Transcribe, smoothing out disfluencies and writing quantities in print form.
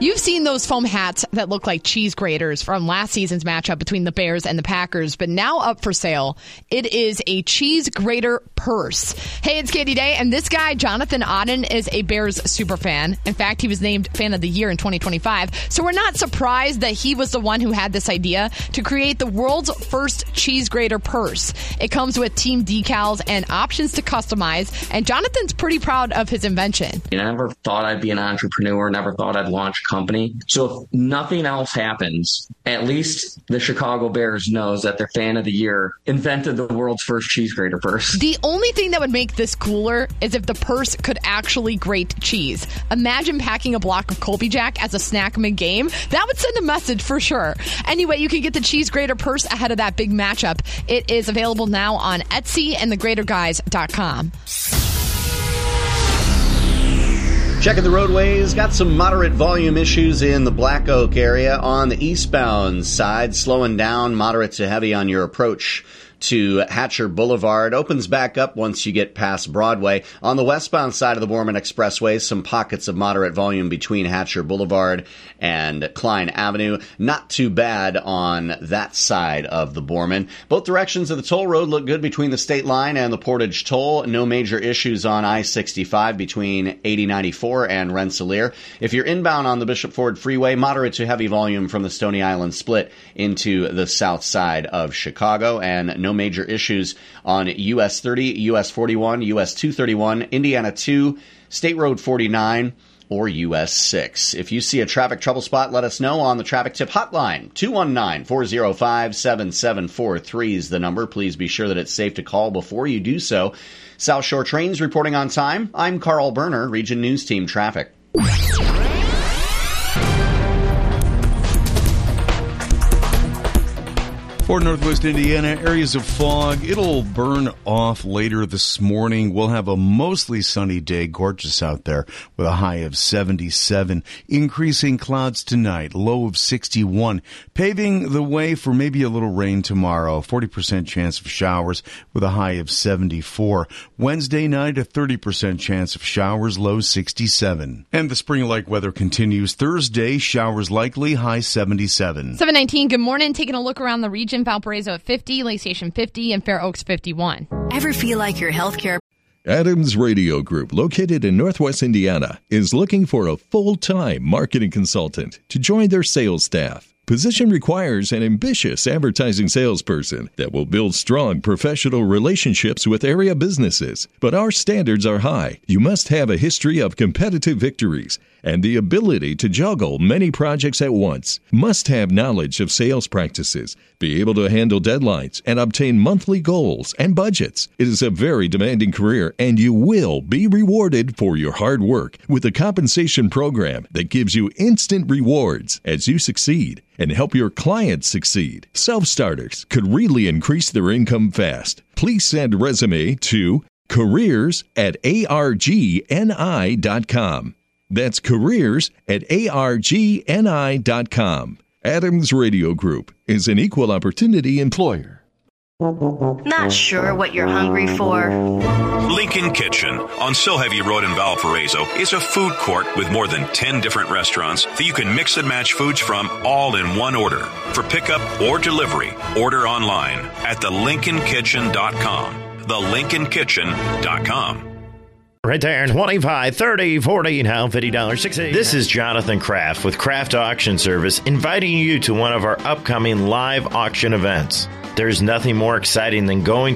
You've seen those foam hats that look like cheese graters from last season's matchup between the Bears and the Packers, but now up for sale, it is a cheese grater purse. Hey, it's Katie Day, and this guy, Jonathan Auden, is a Bears super fan. In fact, he was named Fan of the Year in 2025, so we're not surprised that he was the one who had this idea to create the world's first cheese grater purse. It comes with team decals and options to customize, and Jonathan's pretty proud of his invention. I never thought I'd be an entrepreneur, never thought I'd launch a company. So if nothing else happens, at least the Chicago Bears knows that their Fan of the Year invented the world's first cheese grater purse. The only thing that would make this cooler is if the purse could actually grate cheese. Imagine packing a block of Colby Jack as a snack mid-game. That would send a message for sure. Anyway, you can get the cheese grater purse ahead of that big matchup. It is available now on Etsy and thegraterguys.com. Checking the roadways, got some moderate volume issues in the Black Oak area. On the eastbound side, slowing down, moderate to heavy on your approach to Hatcher Boulevard. Opens back up once you get past Broadway. On the westbound side of the Borman Expressway, some pockets of moderate volume between Hatcher Boulevard and Klein Avenue. Not too bad on that side of the Borman. Both directions of the toll road look good between the state line and the Portage Toll. No major issues on I-65 between 8094 and Rensselaer. If you're inbound on the Bishop Ford Freeway, moderate to heavy volume from the Stony Island split into the south side of Chicago, and no major issues on US 30, US 41, US 231, Indiana 2, State Road 49, or US 6. If you see a traffic trouble spot, let us know on the Traffic Tip Hotline. 219-405-7743 is the number. Please be sure that it's safe to call before you do so. South Shore Trains reporting on time. I'm Carl Berner, Region News Team Traffic. For Northwest Indiana, areas of fog. It'll burn off later this morning. We'll have a mostly sunny day, gorgeous out there, with a high of 77. Increasing clouds tonight, low of 61. Paving the way for maybe a little rain tomorrow, 40% chance of showers with a high of 74. Wednesday night, a 30% chance of showers, low 67. And the spring-like weather continues. Thursday, showers likely, high 77. 719, good morning. Taking a look around the region. Valparaiso at 50, Lake Station 50, and Fair Oaks 51. Ever feel like your healthcare? Adams Radio Group, located in Northwest Indiana, is looking for a full-time marketing consultant to join their sales staff. Position requires an ambitious advertising salesperson that will build strong professional relationships with area businesses. But our standards are high. You must have a history of competitive victories and the ability to juggle many projects at once. Must have knowledge of sales practices, be able to handle deadlines, and obtain monthly goals and budgets. It is a very demanding career, and you will be rewarded for your hard work with a compensation program that gives you instant rewards as you succeed and help your clients succeed. Self-starters could really increase their income fast. Please send a resume to careers@argni.com. That's careers@argni.com. Adams Radio Group is an equal opportunity employer. Not sure what you're hungry for? Lincoln Kitchen on Silheavy Road in Valparaiso is a food court with more than 10 different restaurants that you can mix and match foods from all in one order. For pickup or delivery, order online at thelincolnkitchen.com. thelincolnkitchen.com. Right there, 25, 30, 40, now $50, 60. This is Jonathan Kraft with Kraft Auction Service, inviting you to one of our upcoming live auction events. There's nothing more exciting than going